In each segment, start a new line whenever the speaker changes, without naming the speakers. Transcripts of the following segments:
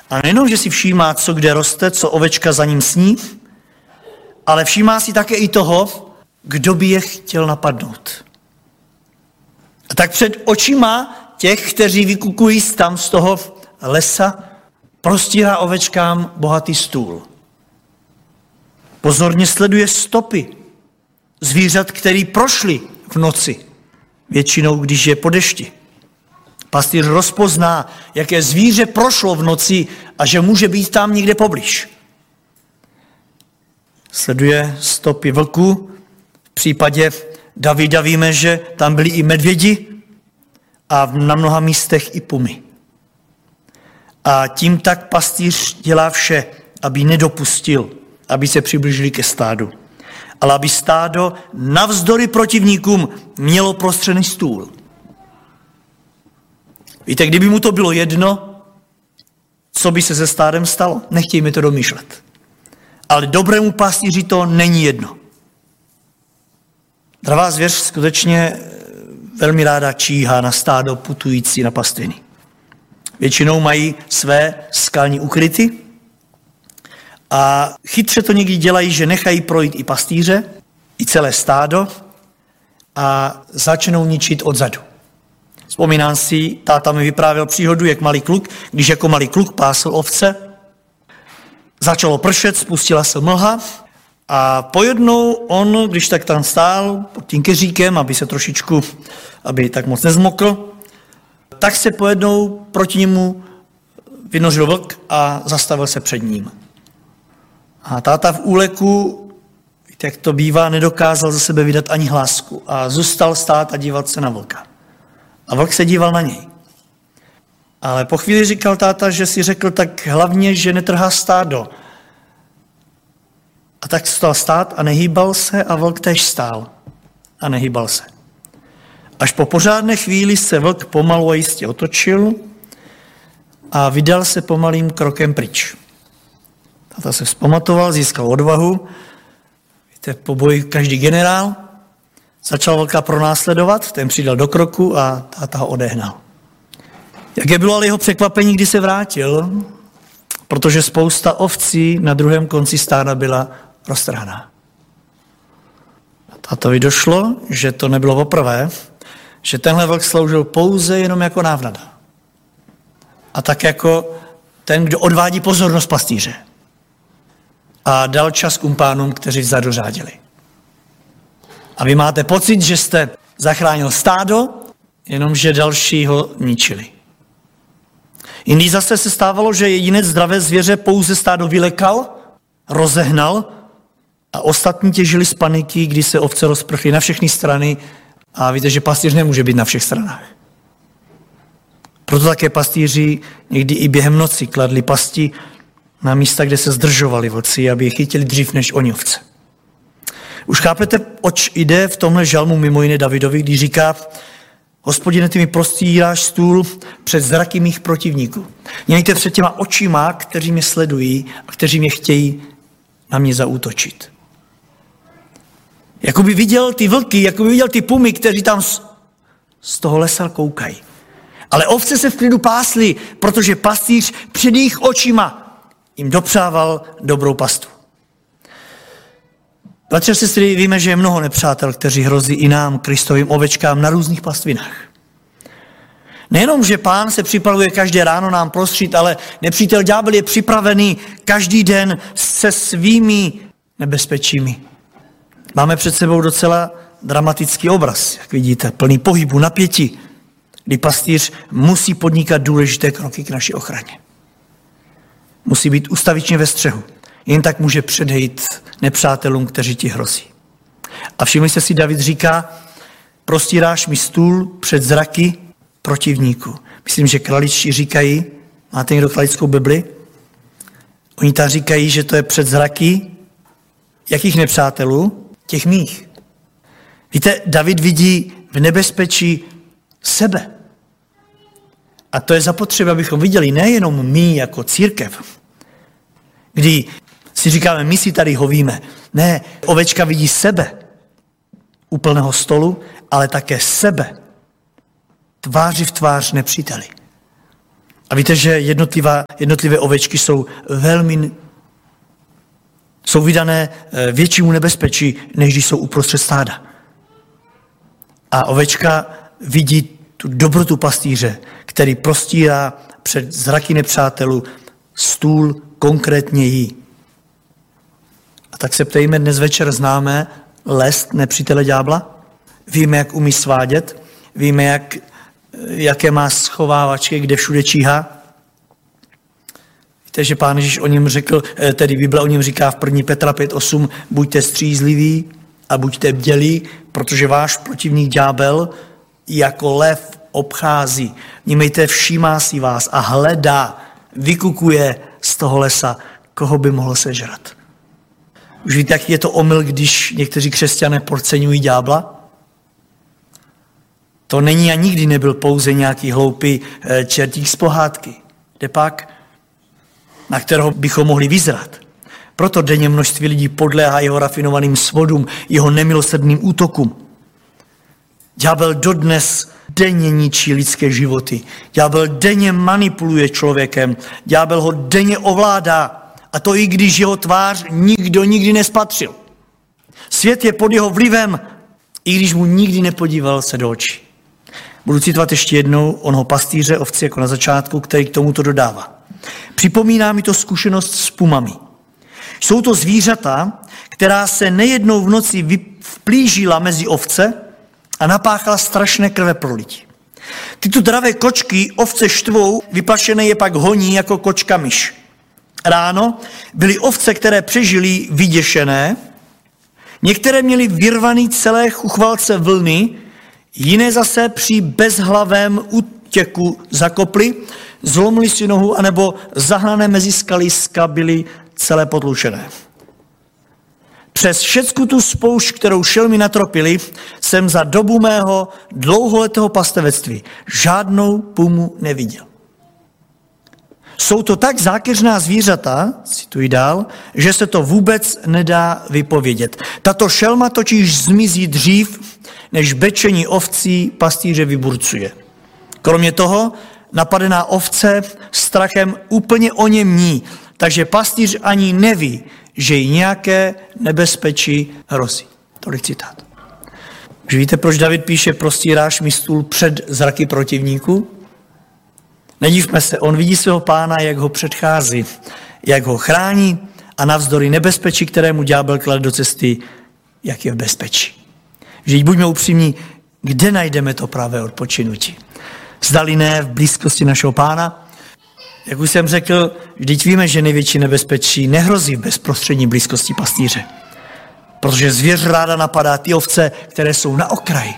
A nejenom, že si všímá, co kde roste, co ovečka za ním sní, ale všímá si také i toho, kdo by je chtěl napadnout. A tak před očima těch, kteří vykukují tam z toho lesa, prostírá ovečkám bohatý stůl. Pozorně sleduje stopy zvířat, který prošli v noci, většinou, když je po dešti. Pastýř rozpozná, jaké zvíře prošlo v noci a že může být tam někde poblíž. Sleduje stopy vlků. V případě Davida víme, že tam byli i medvědi a na mnoha místech i pumy. A tím tak pastýř dělá vše, aby nedopustil, aby se přiblížili ke stádu. Ale aby stádo navzdory protivníkům mělo prostřený stůl. Víte, kdyby mu to bylo jedno, co by se se stádem stalo? Nechtějme to domýšlet. Ale dobrému pastýři to není jedno. Dravá zvěř skutečně velmi ráda číhá na stádo putující na pastviny. Většinou mají své skalní ukryty a chytře to někdy dělají, že nechají projít i pastýře, i celé stádo a začnou ničit odzadu. Vzpomínám si, táta mi vyprávěl příhodu, jak malý kluk, když jako malý kluk pásl ovce, začalo pršet, spustila se mlha a pojednou on, když tak tam stál pod tím keříkem, aby se trošičku, aby tak moc nezmokl, tak se pojednou proti němu vynořil vlk a zastavil se před ním. A táta v úleku, víte, jak to bývá, nedokázal za sebe vydat ani hlásku a zůstal stát a dívat se na vlka. A vlk se díval na něj. Ale po chvíli říkal táta, že si řekl tak hlavně, že netrhá stádo. A tak stal stát a nehýbal se a vlk též stál a nehýbal se. Až po pořádné chvíli se vlk pomalu a jistě otočil a vydal se pomalým krokem pryč. Táta se vzpamatoval, získal odvahu. Víte, po boji každý generál. Začal vlka pronásledovat, ten přidal do kroku a táta ho odehnal. Jaké bylo ale jeho překvapení, když se vrátil, protože spousta ovcí na druhém konci stáda byla roztrhaná. Tátovi došlo, že to nebylo poprvé, že tenhle vlk sloužil pouze jenom jako návnada. A tak jako ten, kdo odvádí pozornost pastýře. A dal čas kumpánům, kteří vzadu řádili. A vy máte pocit, že jste zachránil stádo, jenomže další ho ničili. Jindy zase se stávalo, že jedinec zdravé zvěře pouze stádo vylekal, rozehnal a ostatní těžili z paniky, když se ovce rozprchly na všechny strany a víte, že pastýř nemůže být na všech stranách. Proto také pastýři někdy i během noci kladli pasti na místa, kde se zdržovali vlci, aby je chytili dřív než oni ovce. Už chápete, oč jde v tomhle žalmu mimo jiné Davidovi, když říká: Hospodine, ty mi prostíráš stůl před zraky mých protivníků. Mějte před těma očima, kteří mě sledují a kteří mě chtějí na mě zaútočit. Jakoby viděl ty vlky, jakoby viděl ty pumy, kteří tam z toho lesa koukají. Ale ovce se v klidu pásly, protože pastýř před jejich očima jim dopřával dobrou pastu. Bratři a sestry, víme, že je mnoho nepřátel, kteří hrozí i nám, Kristovým ovečkám, na různých pastvinách. Nejenom, že Pán se připravuje každé ráno nám prostřít, ale nepřítel ďábel je připravený každý den se svými nebezpečími. Máme před sebou docela dramatický obraz, jak vidíte, plný pohybu, napětí, kdy pastýř musí podnikat důležité kroky k naší ochraně. Musí být ustavičně ve střehu. Jen tak může předejít nepřátelům, kteří ti hrozí. A všimli jste si, David říká: prostíráš mi stůl před zraky protivníků. Myslím, že kraličtí říkají, máte někdo kralickou Bibli? Oni tam říkají, že to je před zraky jakých nepřátelů? Těch mých. Víte, David vidí v nebezpečí sebe. A to je zapotřebí, abychom viděli nejenom my jako církev, kdy si říkáme, my si tady hovíme. Ne, ovečka vidí sebe u plného stolu, ale také sebe tváři v tvář nepříteli. A víte, že jednotlivé ovečky jsou vydané většímu nebezpečí, než když jsou uprostřed stáda. A ovečka vidí tu dobrotu pastýře, který prostírá před zraky nepřátelů stůl konkrétně jí. A tak se ptejme, dnes večer známe lest nepřítele ďábla? Víme, jak umí svádět? Víme, jaké má schovávačky, kde všude číhá? Víte, že Pán Ježíš o něm řekl, tedy Bible o něm říká v 1. Petra 5:8, buďte střízliví a buďte bdělí, protože váš protivník ďábel jako lev obchází. Vnímejte, všímá si vás a hledá, vykukuje z toho lesa, koho by mohl sežrat. Už víte, jaký je to omyl, když někteří křesťané podceňují ďábla? To není a nikdy nebyl pouze nějaký hloupý čertík z pohádky. Kde pak? Na kterého bychom mohli vyzrat. Proto denně množství lidí podléhá jeho rafinovaným svodům, jeho nemilosrdným útokům. Ďábel dodnes denně ničí lidské životy. Ďábel denně manipuluje člověkem. Ďábel ho denně ovládá. A to i když jeho tvář nikdo nikdy nespatřil. Svět je pod jeho vlivem, i když mu nikdy nepodíval se do očí. Budu citovat ještě jednou onoho pastýře ovci jako na začátku, který k tomuto dodává. Připomíná mi to zkušenost s pumami. Jsou to zvířata, která se nejednou v noci vplížila mezi ovce a napáchala strašné krveprolití. Tyto dravé kočky ovce štvou, vyplašené je pak honí jako kočka myš. Ráno byly ovce, které přežily, vyděšené, některé měly vyrvaný celé chuchvalce vlny, jiné zase při bezhlavém útěku zakoply, zlomili si nohu, anebo zahnané mezi skaliska byly celé potlučené. Přes všecku tu spoušť, kterou šelmy natropili, jsem za dobu mého dlouholetého pastevectví žádnou pumu neviděl. Jsou to tak zákeřná zvířata, cituji dál, že se to vůbec nedá vypovědět. Tato šelma totiž zmizí dřív, než bečení ovcí pastýře vyburcuje. Kromě toho napadená ovce strachem úplně oněmní, takže pastýř ani neví, že jí nějaké nebezpečí hrozí. Tolik citát. Už víte, proč David píše, prostíráš mi stůl před zraky protivníků? Nedívme se, on vidí svého Pána, jak ho předchází, jak ho chrání a navzdory nebezpečí, kterému ďábel klade do cesty, jak je v bezpečí. Vždyť buďme upřímní, kde najdeme to pravé odpočinutí? Zdali ne v blízkosti našeho Pána? Jak už jsem řekl, vždyť víme, že největší nebezpečí nehrozí v bezprostřední blízkosti pastýře. Protože zvěř ráda napadá ty ovce, které jsou na okraji.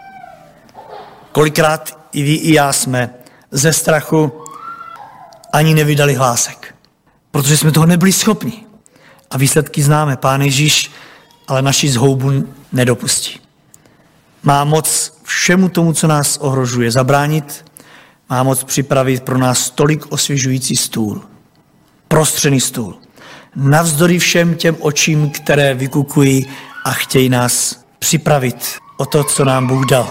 Kolikrát i vy, i já jsme ze strachu ani nevydali hlásek. Protože jsme toho nebyli schopni. A výsledky známe. Pán Ježíš ale naši zhoubu nedopustí. Má moc všemu tomu, co nás ohrožuje, zabránit. Má moc připravit pro nás tolik osvěžující stůl. Prostřený stůl. Navzdory všem těm očím, které vykukují a chtějí nás připravit o to, co nám Bůh dal.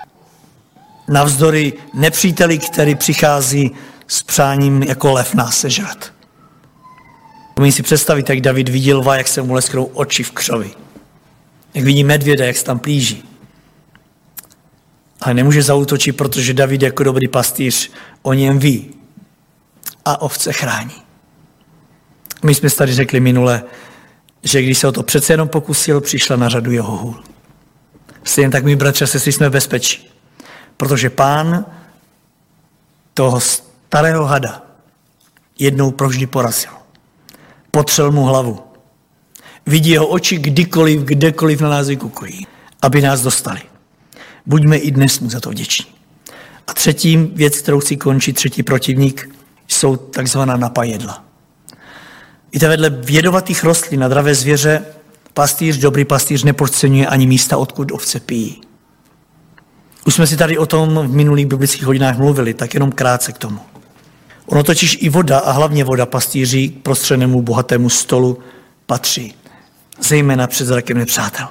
Navzdory nepříteli, který přichází s přáním jako lev nás sežrat. Umím si představit, jak David vidí lva, jak se mu lesknou oči v křovi. Jak vidí medvěda, jak se tam plíží. Ale nemůže zaútočit, protože David jako dobrý pastýř o něm ví a ovce chrání. My jsme tady řekli minule, že když se o to přece jenom pokusil, přišla na řadu jeho hůl. Stejně tak my, bratře, sestry, jsme v bezpečí. Protože Pán toho starého hada jednou provždy porazil. Potřel mu hlavu. Vidí jeho oči kdykoliv, kdekoliv na nás vykukují, aby nás dostali. Buďme i dnes mu za to vděční. A třetí věc, kterou chci končit, třetí protivník, jsou takzvaná napajedla. Víte, vedle jedovatých rostlin a dravé zvěře dobrý pastýř nepodceňuje ani místa, odkud ovce pijí. Už jsme si tady o tom v minulých biblických hodinách mluvili, tak jenom krátce k tomu. Ono totiž i voda a hlavně voda pastýří k prostřenému bohatému stolu patří, zejména před zrakem nepřátel.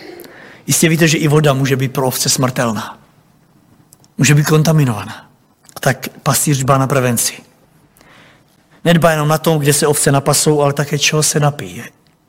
Jistě víte, že i voda může být pro ovce smrtelná. Může být kontaminovaná. A tak pastýř dbá na prevenci. Nedbá jenom na tom, kde se ovce napasou, ale také čeho se napije.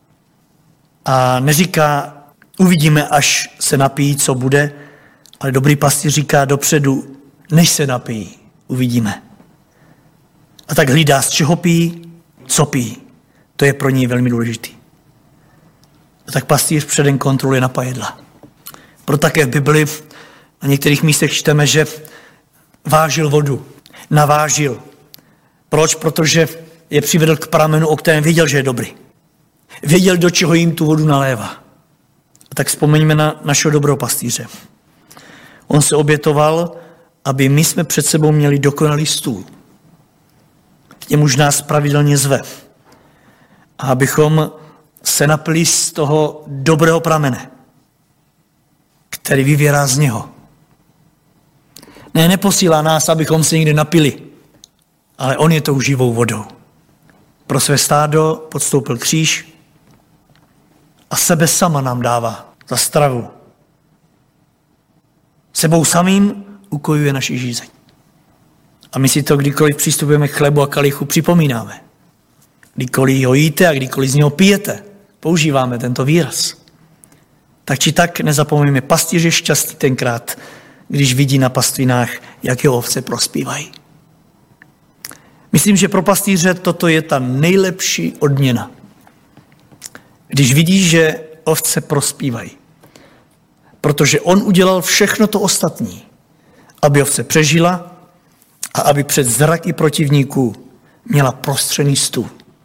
A neříká, uvidíme, až se napijí, co bude, ale dobrý pastýř říká dopředu, než se napijí, uvidíme. A tak hlídá, z čeho pijí, co pijí. To je pro něj velmi důležitý. A tak pastýř předem kontroluje napajedla. Proto také v Bibli na některých místech čteme, že vážil vodu, navážil. Proč? Protože je přivedl k pramenu, o kterém věděl, že je dobrý. Věděl, do čeho jim tu vodu nalévá. A tak vzpomeňme na našeho dobrého pastýře. On se obětoval, aby my jsme před sebou měli dokonalý stůl. K němuž nás pravidelně zve. A abychom se napili z toho dobrého pramene, který vyvěrá z něho. Ne, neposílá nás, abychom se někde napili, ale on je tou živou vodou. Pro své stádo podstoupil kříž a sebe sama nám dává za stravu. Sebou samým ukojuje naši žízeň. A my si to, kdykoliv přistupujeme k chlebu a kalichu, připomínáme. Kdykoliv ho jíte a kdykoliv z něho pijete, používáme tento výraz. Tak či tak nezapomeňme, pastýř je šťastný tenkrát, když vidí na pastvinách, jak jeho ovce prospívají. Myslím, že pro pastýře toto je ta nejlepší odměna. Když vidí, že ovce prospívají. Protože on udělal všechno to ostatní, aby ovce přežila a aby před zraky protivníků měla prostřený stůl.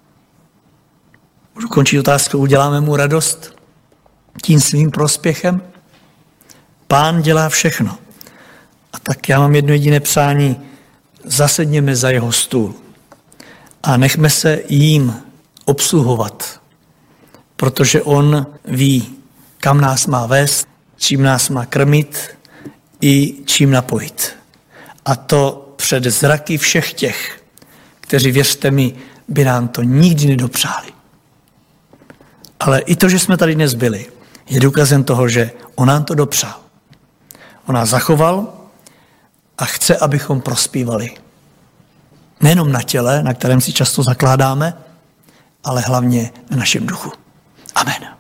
Můžu končit otázkou, uděláme mu radost tím svým prospěchem? Pán dělá všechno. A tak já mám jedno jediné přání, zasedněme za jeho stůl a nechme se jím obsluhovat, protože on ví, kam nás má vést, čím nás má krmit i čím napojit. A to před zraky všech těch, kteří, věřte mi, by nám to nikdy nedopřáli. Ale i to, že jsme tady dnes byli, je důkazem toho, že on nám to dopřál. On nás zachoval a chce, abychom prospívali. Nejenom na těle, na kterém si často zakládáme, ale hlavně na našem duchu. Amen.